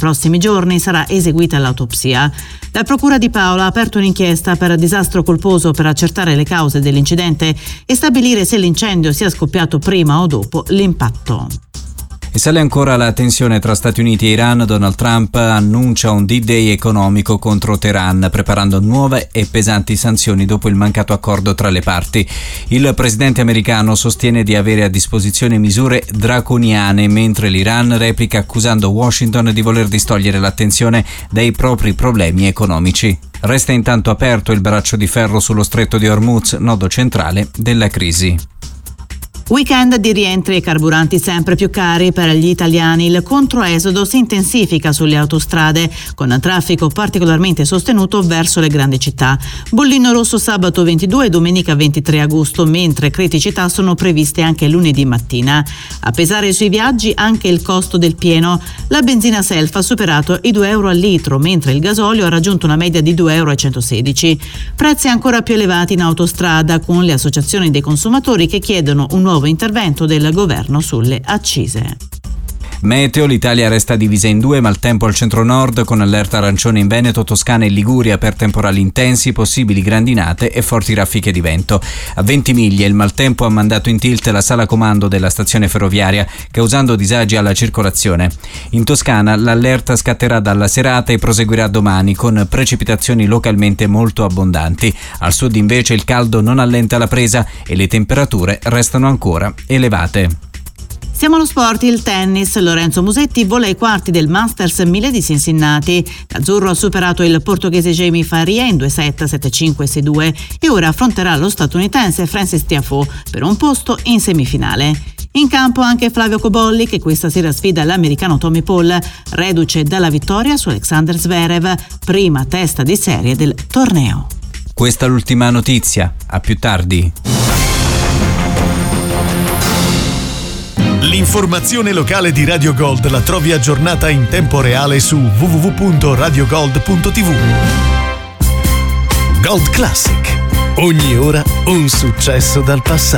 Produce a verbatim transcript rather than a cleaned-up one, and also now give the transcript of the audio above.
prossimi giorni sarà eseguita l'autopsia. La Procura di Paola ha aperto un'inchiesta per disastro colposo per accertare le cause dell'incidente e stabilire se l'incendio sia scoppiato prima o dopo l'impatto. E sale ancora la tensione tra Stati Uniti e Iran. Donald Trump annuncia un D-Day economico contro Teheran, preparando nuove e pesanti sanzioni dopo il mancato accordo tra le parti. Il presidente americano sostiene di avere a disposizione misure draconiane, mentre l'Iran replica accusando Washington di voler distogliere l'attenzione dai propri problemi economici. Resta intanto aperto il braccio di ferro sullo stretto di Hormuz, nodo centrale della crisi. Weekend di rientri e carburanti sempre più cari per gli italiani. Il controesodo si intensifica sulle autostrade, con traffico particolarmente sostenuto verso le grandi città. Bollino rosso sabato ventidue e domenica ventitré agosto, mentre criticità sono previste anche lunedì mattina. A pesare sui viaggi anche il costo del pieno. La benzina self ha superato i due euro al litro, mentre il gasolio ha raggiunto una media di due euro e centosedici. Prezzi ancora più elevati in autostrada, con le associazioni dei consumatori che chiedono un nuovo intervento del governo sulle accise. Meteo: l'Italia resta divisa in due, maltempo al centro-nord con allerta arancione in Veneto, Toscana e Liguria per temporali intensi, possibili grandinate e forti raffiche di vento. A Ventimiglia il maltempo ha mandato in tilt la sala comando della stazione ferroviaria, causando disagi alla circolazione. In Toscana l'allerta scatterà dalla serata e proseguirà domani con precipitazioni localmente molto abbondanti. Al sud invece il caldo non allenta la presa e le temperature restano ancora elevate. Siamo allo sport, il tennis. Lorenzo Musetti vola ai quarti del Masters mille di Cincinnati. L'azzurro ha superato il portoghese Jamie Faria in due set, sette cinque, sei due e ora affronterà lo statunitense Francis Tiafoe per un posto in semifinale. In campo anche Flavio Cobolli, che questa sera sfida l'americano Tommy Paul, reduce dalla vittoria su Alexander Zverev, prima testa di serie del torneo. Questa è l'ultima notizia. A più tardi. L'informazione locale di Radio Gold la trovi aggiornata in tempo reale su w w w punto radio gold punto t v. Gold Classic. Ogni ora un successo dal passato.